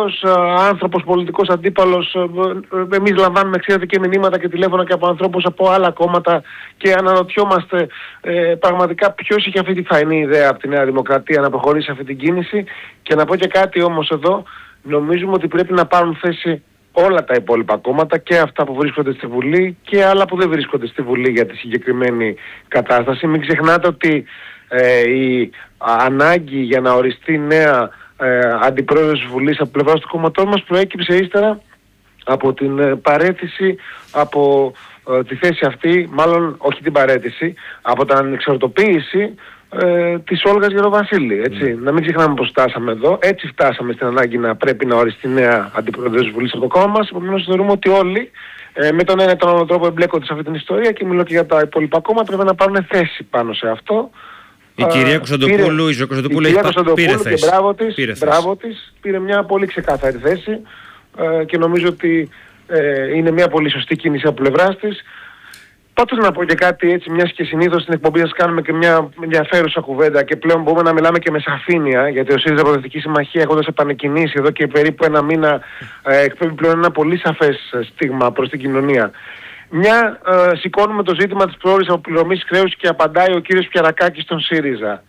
ως άνθρωπος, πολιτικός αντίπαλος, εμείς λαμβάνουμε, ξέρετε, και μηνύματα και τηλέφωνα και από ανθρώπους από άλλα κόμματα και αναρωτιόμαστε πραγματικά ποιος είχε αυτή τη φαϊνή ιδέα από τη Νέα Δημοκρατία να προχωρήσει αυτή την κίνηση. Και να πω και κάτι όμως εδώ, νομίζουμε ότι πρέπει να πάρουν θέση όλα τα υπόλοιπα κόμματα, και αυτά που βρίσκονται στη Βουλή και άλλα που δεν βρίσκονται στη Βουλή για τη συγκεκριμένη κατάσταση. Μην ξεχνάτε ότι η ανάγκη για να οριστεί νέα αντιπρόεδρος της Βουλής από πλευράς του κόμματός μας προέκυψε ύστερα από την παραίτηση από τη θέση αυτή, μάλλον όχι την παραίτηση, από την ανεξαρτοποίηση της Όλγας Γεροβασίλη, έτσι. Να μην ξεχνάμε πως φτάσαμε εδώ. Έτσι φτάσαμε στην ανάγκη να πρέπει να οριστεί νέα αντιπρόεδρος της Βουλής από το κόμμα μας. Επομένως θεωρούμε ότι όλοι με τον ένα ή τον άλλο τρόπο εμπλέκονται σε αυτή την ιστορία, και μιλώ και για τα υπόλοιπα κόμματα, πρέπει να πάρουν θέση πάνω σε αυτό. Η κυρία Κωνσταντοπούλου, η Ζωή Κωνσταντοπούλου πήρε θέση. Και μπράβο της, πήρε μια πολύ ξεκάθαρη θέση και νομίζω ότι είναι μια πολύ σωστή κίνηση από πλευράς της. Πάντως να πω και κάτι, έτσι, μιας και συνήθως στην εκπομπή σας κάνουμε και μια ενδιαφέρουσα κουβέντα και πλέον μπορούμε να μιλάμε και με σαφήνεια, γιατί ο ΣΥΡΙΖΑ Προοδευτική Συμμαχία, έχοντας επανεκκινήσει εδώ και περίπου ένα μήνα, εκπέμπει πλέον ένα πολύ σαφές στίγμα προς την κοινωνία. Σηκώνουμε το ζήτημα της πρόορης αποπληρωμής χρέους και απαντάει ο κύριος Πιαρακάκης στον ΣΥΡΙΖΑ.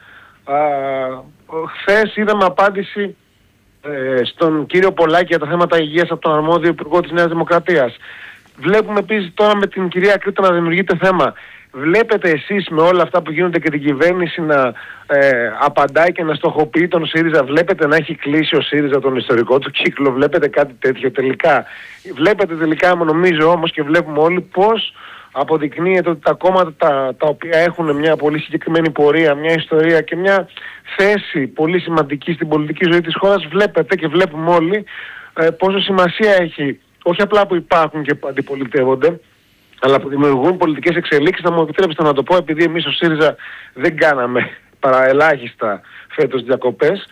Χθες είδαμε απάντηση στον κύριο Πολάκη για τα θέματα υγείας από τον αρμόδιο υπουργό της Νέας Δημοκρατίας. Βλέπουμε επίσης τώρα με την κυρία Κρήτα να δημιουργείται θέμα. Βλέπετε εσείς με όλα αυτά που γίνονται και την κυβέρνηση να απαντάει και να στοχοποιεί τον ΣΥΡΙΖΑ? Βλέπετε να έχει κλείσει ο ΣΥΡΙΖΑ τον ιστορικό του κύκλο? Βλέπετε κάτι τέτοιο τελικά? Βλέπετε τελικά, νομίζω όμως, και βλέπουμε όλοι, πως αποδεικνύεται ότι τα κόμματα τα οποία έχουν μια πολύ συγκεκριμένη πορεία, μια ιστορία και μια θέση πολύ σημαντική στην πολιτική ζωή της χώρας, βλέπετε και βλέπουμε όλοι πόσο σημασία έχει, όχι απλά που υπάρχουν και που αντιπολιτεύονται, αλλά που δημιουργούν πολιτικές εξελίξεις. Θα μου επιτρέψετε να το πω, επειδή εμείς ο ΣΥΡΙΖΑ δεν κάναμε παρά ελάχιστα φέτος διακοπές.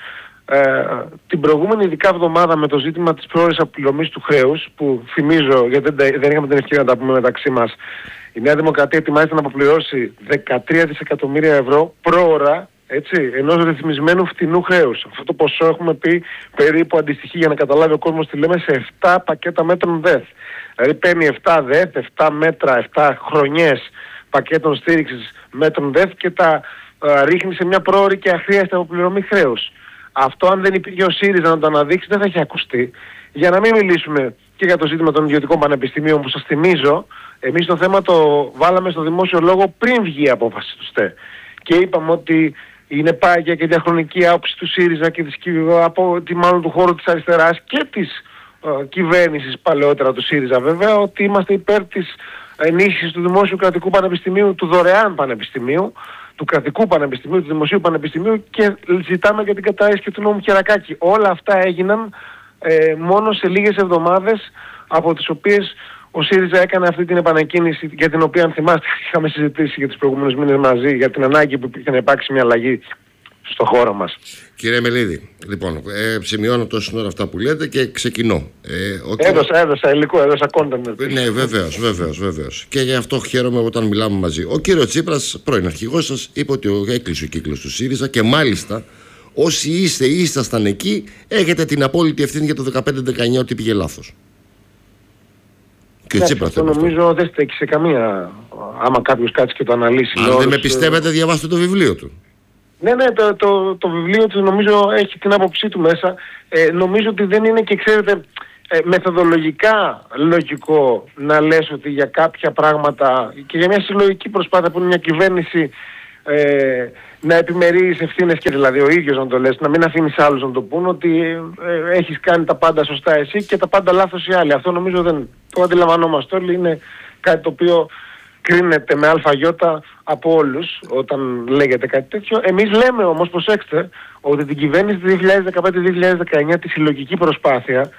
Την προηγούμενη ειδικά εβδομάδα με το ζήτημα της πρόορης αποπληρωμής του χρέους, που θυμίζω, γιατί δεν είχαμε την ευκαιρία να τα πούμε μεταξύ μας, η Νέα Δημοκρατία ετοιμάζεται να αποπληρώσει 13 δισεκατομμύρια ευρώ πρόωρα, έτσι, ενός ρυθμισμένου φτηνού χρέους. Αυτό το ποσό, έχουμε πει, περίπου αντιστοιχεί, για να καταλάβει ο κόσμος τι λέμε, σε 7 πακέτα μέτρων ΔΕΘ. Δηλαδή παίρνει 7 ΔΕΘ, 7 μέτρα, 7 χρονιές πακέτων στήριξης μέτρων ΔΕΘ και τα ρίχνει σε μια πρόωρη και αχρίαστη αποπληρωμή χρέους. Αυτό, αν δεν υπήρχε ο ΣΥΡΙΖΑ να το αναδείξει, δεν θα είχε ακουστεί. Για να μην μιλήσουμε και για το ζήτημα των ιδιωτικών πανεπιστημίων, που σας θυμίζω, εμείς το θέμα το βάλαμε στο δημόσιο λόγο πριν βγει η απόφαση του ΣΤΕ. Και είπαμε ότι είναι πάγια και διαχρονική άποψη του ΣΥΡΙΖΑ και μάλλον του χώρου της αριστεράς και της κυβέρνησης παλαιότερα του ΣΥΡΙΖΑ βέβαια, ότι είμαστε υπέρ της ενίσχυσης του δημόσιου κρατικού πανεπιστημίου, του δωρεάν πανεπιστημίου, του κρατικού πανεπιστημίου, του δημοσίου πανεπιστημίου, και ζητάμε για την κατάργηση του νόμου Πιαρακάκη. Όλα αυτά έγιναν μόνο σε λίγες εβδομάδες, από τις οποίες ο ΣΥΡΙΖΑ έκανε αυτή την επανεκκίνηση, για την οποία, αν θυμάστε, είχαμε συζητήσει για τους προηγούμενους μήνες μαζί, για την ανάγκη που υπήρχε να υπάρξει μια αλλαγή στο χώρο μας. Κύριε Μελίδη, λοιπόν, σημειώνω τόση ώρα αυτά που λέτε και ξεκινώ. Έδωσα υλικό, έδωσα content. Ναι, βεβαίως. Και γι' αυτό χαίρομαι όταν μιλάμε μαζί. Ο κύριος Τσίπρας, πρώην αρχηγός σας, είπε ότι έκλεισε ο κύκλος του ΣΥΡΙΖΑ και μάλιστα όσοι ήσασταν εκεί, έχετε την απόλυτη ευθύνη για το 15-19 ότι πήγε λάθος. Και αυτό νομίζω δεν στέκει σε καμία, άμα κάποιος κάτσει και το αναλύσει. Αν δεν με πιστεύετε, διαβάστε το βιβλίο του. Ναι, το βιβλίο του νομίζω έχει την άποψή του μέσα. Νομίζω ότι δεν είναι, και ξέρετε, μεθοδολογικά λογικό να λες ότι για κάποια πράγματα και για μια συλλογική προσπάθεια που είναι μια κυβέρνηση να επιμερείς ευθύνες, και δηλαδή ο ίδιος να το λες, να μην αφήνεις άλλους να το πούν, ότι έχεις κάνει τα πάντα σωστά εσύ και τα πάντα λάθος οι άλλοι. Αυτό νομίζω δεν το αντιλαμβανόμαστε όλοι, είναι κάτι το οποίο κρίνεται με αλφαγιώτα από όλους όταν λέγεται κάτι τέτοιο. Εμείς λέμε όμως, προσέξτε, ότι την κυβέρνηση 2015-2019, τη συλλογική προσπάθεια,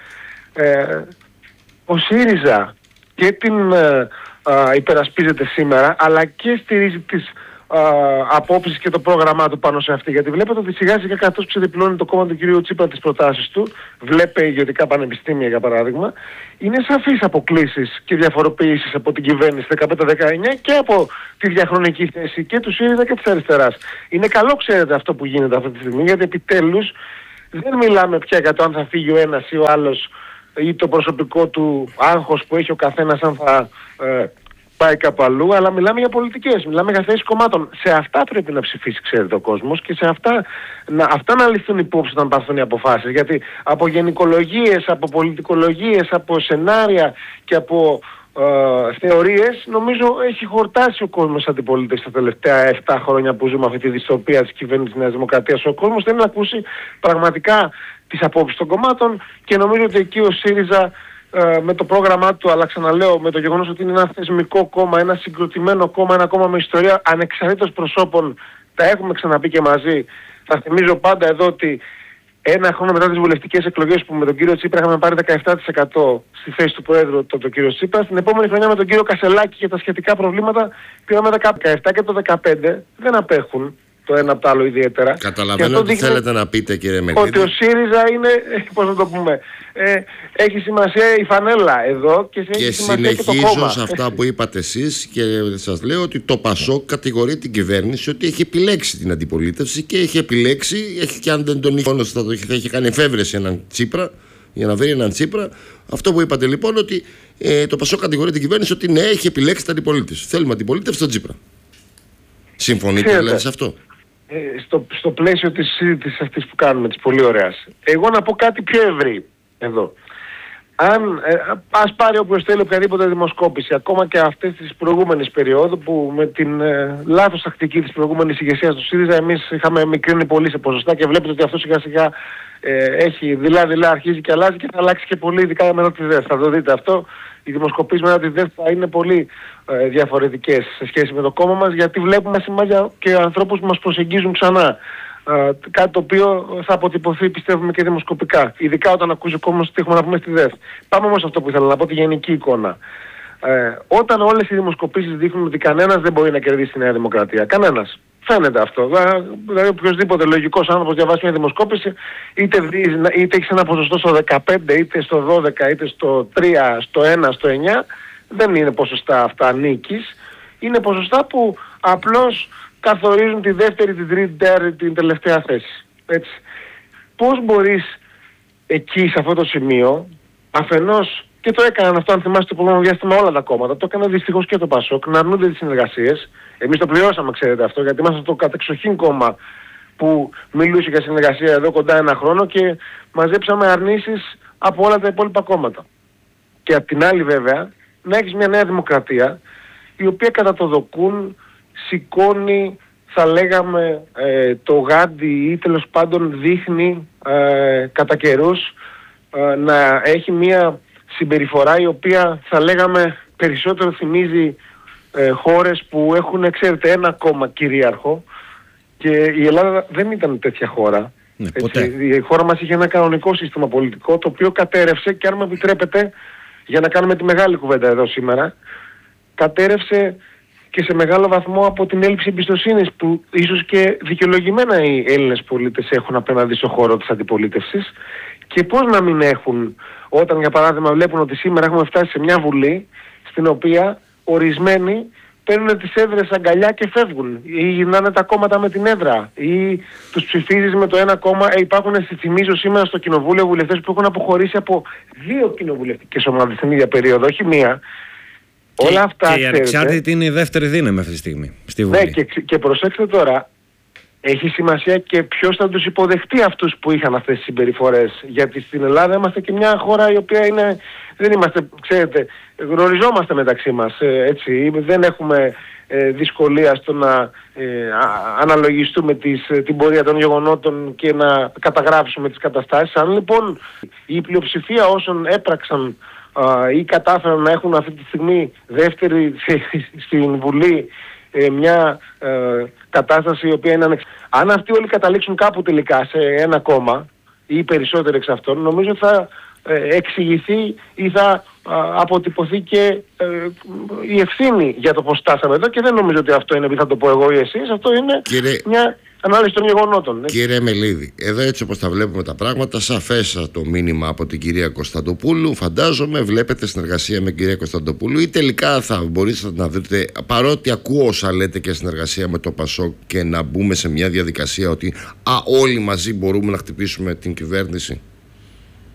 ο ΣΥΡΙΖΑ και την υπερασπίζεται σήμερα, αλλά και στηρίζει τις απόψεις και το πρόγραμμά του πάνω σε αυτή. Γιατί βλέπετε ότι σιγά σιγά, καθώς ξεδιπλώνει το κόμμα του κ. Τσίπρα τις προτάσεις του, βλέπε ιδιωτικά πανεπιστήμια για παράδειγμα, είναι σαφείς αποκλήσεις και διαφοροποιήσεις από την κυβέρνηση 15-19 και από τη διαχρονική θέση και του ΣΥΡΙΖΑ και της αριστεράς. Είναι καλό, ξέρετε, αυτό που γίνεται αυτή τη στιγμή, γιατί επιτέλους δεν μιλάμε πια για το αν θα φύγει ο ένας ή ο άλλος ή το προσωπικό του άγχος που έχει ο καθένας αν θα πάει κάπου αλλού, αλλά μιλάμε για πολιτικές, μιλάμε για θέσεις κομμάτων. Σε αυτά πρέπει να ψηφίσει, ξέρετε, ο κόσμος, και σε αυτά να ληφθούν υπόψη όταν πάρθουν οι αποφάσεις. Γιατί από γενικολογίες, από πολιτικολογίες, από σενάρια και από θεωρίες, νομίζω έχει χορτάσει ο κόσμος αντιπολίτευση τα τελευταία 7 χρόνια που ζούμε αυτή τη δυστοπία της κυβέρνησης της Νέας Δημοκρατίας. Ο κόσμος θέλει να ακούσει πραγματικά τις απόψεις των κομμάτων και νομίζω ότι εκεί ο ΣΥΡΙΖΑ με το πρόγραμμά του, αλλά ξαναλέω, με το γεγονός ότι είναι ένα θεσμικό κόμμα, ένα συγκροτημένο κόμμα, ένα κόμμα με ιστορία ανεξαρτήτως προσώπων, τα έχουμε ξαναπεί και μαζί. Θα θυμίζω πάντα εδώ ότι ένα χρόνο μετά τις βουλευτικές εκλογές που με τον κύριο Τσίπρα είχαμε πάρει 17% στη θέση του Προέδρου τον κύριο Τσίπρα, την επόμενη χρονιά με τον κύριο Κασελάκη και τα σχετικά προβλήματα πήραμε 17% και το 15% δεν απέχουν το ένα από το άλλο ιδιαίτερα. Καταλαβαίνω τι θέλετε να πείτε, κύριε Μελίδη. Ότι ο ΣΥΡΙΖΑ είναι, πώς να το πούμε, έχει σημασία η φανέλα εδώ και έχει σημασία και το κόμμα. Και συνεχίζω σε αυτά που είπατε εσείς και σας λέω ότι το ΠΑΣΟΚ κατηγορεί την κυβέρνηση ότι έχει επιλέξει την αντιπολίτευση και έχει επιλέξει, και αν δεν τον είχε μόνος θα είχε κάνει εφεύρεση έναν Τσίπρα, για να βρει έναν Τσίπρα. Αυτό που είπατε λοιπόν, ότι το ΠΑΣΟΚ κατηγορεί την κυβέρνηση ότι ναι, έχει επιλέξει την αντιπολίτευση. Θέλουμε αντιπολίτευση στον Τσίπρα. Συμφωνείτε δηλαδή σε αυτό? Στο πλαίσιο της συζήτησης αυτής που κάνουμε, της πολύ ωραίας, εγώ να πω κάτι πιο ευρύ εδώ. Ας πάρει όποιος θέλει οποιαδήποτε δημοσκόπηση, ακόμα και αυτές τις προηγούμενες περίοδου που με την λάθος τακτική της προηγούμενης ηγεσίας του ΣΥΡΙΖΑ εμείς είχαμε μικρύνει πολύ σε ποσοστά και βλέπετε ότι αυτό σιγά σιγά έχει δειλά αρχίζει και αλλάζει και θα αλλάξει και πολύ, ειδικά μετά τη ΔΕΘ. Θα το δείτε αυτό. Οι δημοσκοπήσεις μετά τη ΔΕΘ θα είναι πολύ διαφορετικές σε σχέση με το κόμμα μας, γιατί βλέπουμε σημάδια και ανθρώπους που μας προσεγγίζουν ξανά. Κάτι το οποίο θα αποτυπωθεί, πιστεύουμε, και δημοσκοπικά. Ειδικά όταν ακούσει ο κόσμος τι έχουμε να πούμε στη ΔΕΘ. Πάμε όμως σε αυτό που ήθελα να πω, τη γενική εικόνα. Όταν όλες οι δημοσκοπήσεις δείχνουν ότι κανένας δεν μπορεί να κερδίσει τη Νέα Δημοκρατία. Κανένας. Φαίνεται αυτό. Δηλαδή οποιοσδήποτε λογικός άνθρωπος διαβάσει μια δημοσκόπηση, είτε έχει ένα ποσοστό στο 15, είτε στο 12, είτε στο 3, στο 1, στο 9, δεν είναι ποσοστά αυτά νίκης. Είναι ποσοστά που απλώς καθορίζουν τη δεύτερη, την τρίτη, την τελευταία θέση. Έτσι. Πώς μπορείς εκεί, σε αυτό το σημείο, αφενός, και το έκαναν αυτό, αν θυμάστε, το προηγούμενο διάστημα όλα τα κόμματα, το έκαναν δυστυχώς και το ΠΑΣΟΚ, να αρνούνται τις συνεργασίες. Εμείς το πληρώσαμε, ξέρετε αυτό, γιατί είμαστε το κατεξοχήν κόμμα που μιλούσε για συνεργασία εδώ κοντά ένα χρόνο και μαζέψαμε αρνήσεις από όλα τα υπόλοιπα κόμματα. Και απ' την άλλη βέβαια, να έχεις μια Νέα Δημοκρατία, η οποία κατά το δοκούν σηκώνει, θα λέγαμε, το γάντι ή τέλος πάντων δείχνει κατά καιρούς να έχει μια συμπεριφορά η οποία θα λέγαμε περισσότερο θυμίζει χώρες που έχουν, ξέρετε, ένα κόμμα κυρίαρχο, και η Ελλάδα δεν ήταν τέτοια χώρα. Ναι, η χώρα μας είχε ένα κανονικό σύστημα πολιτικό το οποίο κατέρευσε, και αν με επιτρέπετε για να κάνουμε τη μεγάλη κουβέντα εδώ σήμερα, κατέρευσε και σε μεγάλο βαθμό από την έλλειψη εμπιστοσύνης που ίσως και δικαιολογημένα οι Έλληνες πολίτες έχουν απέναντι στο χώρο της αντιπολίτευσης. Και πώς να μην έχουν, όταν για παράδειγμα βλέπουν ότι σήμερα έχουμε φτάσει σε μια Βουλή στην οποία ορισμένοι παίρνουν τις έδρες αγκαλιά και φεύγουν, ή γυρνάνε τα κόμματα με την έδρα, ή τους ψηφίζεις με το ένα κόμμα. Υπάρχουν, θυμίζω, σήμερα στο Κοινοβούλιο βουλευτές που έχουν αποχωρήσει από 2 κοινοβουλευτικές ομάδες την ίδια περίοδο, όχι μία. Όλα αυτά, και η ανεξάρτητη είναι η δεύτερη δύναμη αυτή τη στιγμή στη Βουλή. Ναι, και προσέξτε τώρα, έχει σημασία και ποιος θα τους υποδεχτεί αυτούς που είχαν αυτές τις συμπεριφορές. Γιατί στην Ελλάδα είμαστε και μια χώρα η οποία δεν είμαστε, ξέρετε, γνωριζόμαστε μεταξύ μας, έτσι. Δεν έχουμε δυσκολία στο να αναλογιστούμε την πορεία των γεγονότων και να καταγράψουμε τις καταστάσεις. Αν λοιπόν η πλειοψηφία όσων έπραξαν ή κατάφεραν να έχουν αυτή τη στιγμή δεύτερη στην Βουλή μια κατάσταση η οποία είναι αν αυτοί όλοι καταλήξουν κάπου τελικά σε ένα κόμμα ή περισσότεροι εξ αυτών, νομίζω θα εξηγηθεί ή θα αποτυπωθεί και η ευθύνη για το πώς στάσαμε εδώ, και δεν νομίζω ότι αυτό είναι, θα το πω εγώ ή εσείς, αυτό είναι μια ανάλυση των γεγονότων. Κύριε Μελίδη, εδώ έτσι όπως τα βλέπουμε τα πράγματα, σαφέσα το μήνυμα από την κυρία Κωνσταντοπούλου. Φαντάζομαι βλέπετε συνεργασία με την κυρία Κωνσταντοπούλου ή τελικά θα μπορείτε να δείτε, παρότι ακούω όσα λέτε και συνεργασία με το ΠΑΣΟΚ, και να μπούμε σε μια διαδικασία ότι όλοι μαζί μπορούμε να χτυπήσουμε την κυβέρνηση.